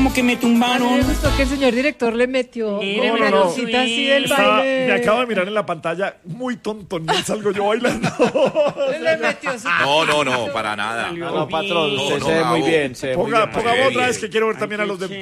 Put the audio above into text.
Como que me A mí tumbaron. me gustó que el señor director le metió una no. cosita así del Estaba- baile. me acabo de mirar en la pantalla, muy tonto, no salgo yo bailando. Le metió su No, para nada. No, patrón, No, usted no, se ve muy bravo. bien. Se ve muy Ponga, bien. pongamos Qué otra vez bien. que quiero ver también a los de